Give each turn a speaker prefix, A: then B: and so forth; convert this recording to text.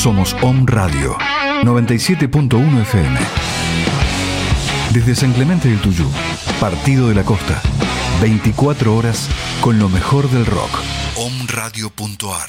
A: Somos Om Radio 97.1 FM. Desde San Clemente del Tuyú, Partido de la Costa, 24 horas con lo mejor del rock. Omradio.ar